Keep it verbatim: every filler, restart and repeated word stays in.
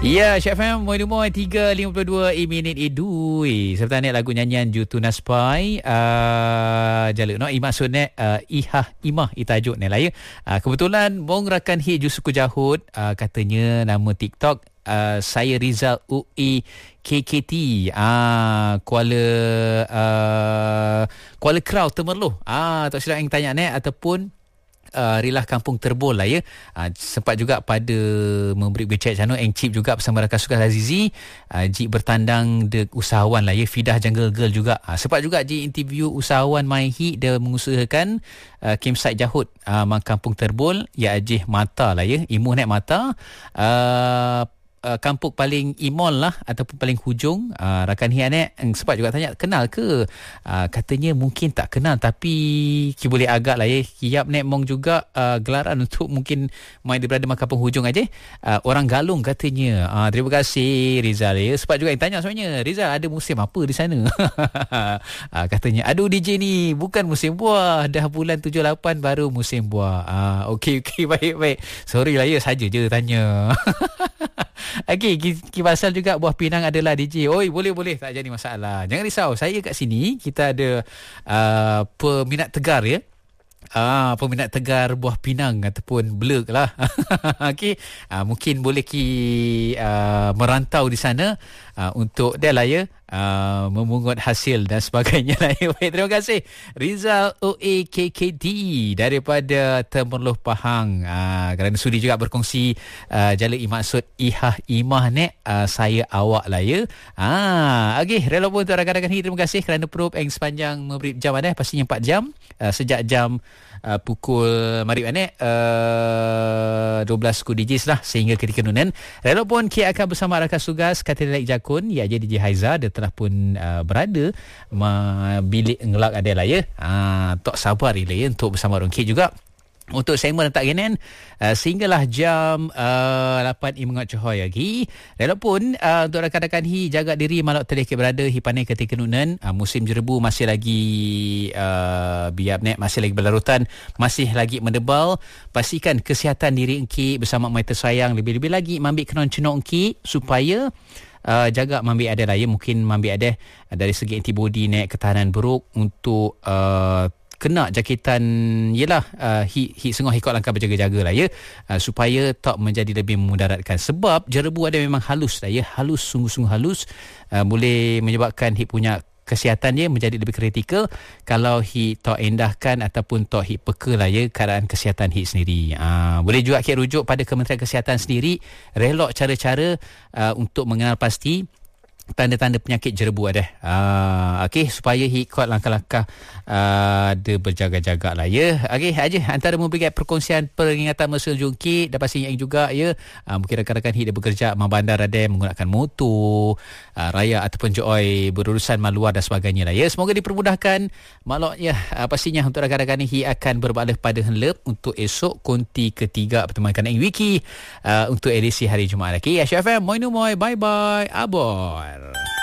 Ya, Syed F M, Moin Moin tiga lima puluh dua e minit edui. Serta ni lagu nyanyian Jutu Naspai. Uh, Jaluk no, i maksud ni uh, Ihah Imah itajuk ni lah ya. Uh, kebetulan Mong Rakan Hi Jusuku Jahut uh, katanya nama TikTok uh, saya Rizal U E K K T ah Kuala uh, Kuala Krau Temerloh. Ah tak silap yang tanya ni ataupun Uh, Rilah Kampung Terbol lah ya. Uh, sempat juga pada memberi wechat channel Eng Chip juga bersama rakan sukan Azizi. Uh, Jik bertandang de usahawan lah ya. Fidah Jungle Girl juga. Uh, sempat juga Jik interview usahawan My Hit. Dia mengusahakan uh, campsite Jahut uh, Mang Kampung Terbol. Ya Ajih Mata lah ya. Imuh naik Mata. Uh, Uh, kampung paling imol lah ataupun paling hujung. uh, Rakan Hian eh sempat juga tanya kenal ke, uh, katanya mungkin tak kenal tapi ki boleh agak lah ya. Kiap nek mong juga uh, gelaran untuk mungkin main di berada kampung hujung aja. uh, Orang Galung katanya. uh, Terima kasih Rizal ya. Sempat juga yang tanya sebenarnya, Rizal ada musim apa di sana? uh, Katanya aduh D J ni bukan musim buah, dah bulan tujuh lapan baru musim buah. uh, Okey okey baik baik. Sorry lah ya, saja je tanya. Okey, kita pasal juga buah pinang adalah D J. Oi, boleh-boleh, tak jadi masalah. Jangan risau, saya kat sini kita ada uh, peminat tegar ya. Ah, peminat tegar buah pinang ataupun blek lah. Okey, ah, mungkin boleh ki uh, merantau di sana uh, untuk dia lah ya, uh, memungut hasil dan sebagainya lah ya. Baik, terima kasih Rizal O A K K D daripada Temerloh Pahang. Uh, kerana sudi juga berkongsi uh, jala i maksud Ihah Imah nek uh, saya awak lah ya. Ah, okey, rela pun untuk rakan-rakan ni, terima kasih kerana probe yang sepanjang memberi jam ada pastinya empat jam uh, sejak jam Uh, pukul marib ni uh, dua belas ku D Js lah sehingga ketika nunan. Rela pun kita akan bersama rakan tugas Katrina Lek Jakun, ya jadi D J Haiza. Dia telah pun uh, berada ma bilik ngelak ada lah ya. Ah, tak sabar lah ya untuk bersama orang K juga untuk segmen tak genen uh, sehinggalah jam uh, lapan i mengat cohoy lagi. Rela pun uh, untuk rakan-rakan hi jaga diri malak terlekit berada hi pandai ketika nunan. Uh, musim jerebu masih lagi uh, biap nek masih lagi berlarutan, masih lagi mendebal. Pastikan kesihatan diri engki bersama mai tersayang, lebih-lebih lagi mambil kenon cenok engki supaya Uh, jaga mambil ada lah ya. Mungkin mambil ada uh, dari segi antibody nek ketahanan buruk untuk uh, kena jakitan yelah uh, hi hi sengah ikut langkah berjaga-jaga lah ya, uh, supaya tak menjadi lebih memudaratkan. Sebab jerebu ada memang halus lah ya, halus, sungguh-sungguh halus, uh, boleh menyebabkan hi punya kesihatan dia menjadi lebih kritikal kalau hi tak endahkan ataupun tak hi peka lah ya keadaan kesihatan hi sendiri. Uh, boleh juga kita rujuk pada Kementerian Kesihatan sendiri, relok cara-cara uh, untuk mengenal pasti tanda-tanda penyakit jerebu ada. Ah, okey, supaya ikut langkah-langkah uh, dia berjaga-jaga lah ya. Okey, aja antara memberikan perkongsian peringatan mesra jungkit dapat sinyal juga ya. Uh, mungkin rakan-rakan hit dia bekerja mang bandar ada menggunakan motor uh, raya ataupun joy berurusan maluar dan sebagainya lah ya. Semoga dipermudahkan maklumnya. Uh, pastinya untuk rakan-rakan ni akan berbalih pada henlep untuk esok konti ketiga pertemuan Eng Wiki uh, untuk edisi hari Jumaat. Okey, Syed F M, Moin Moin, bye bye, abor.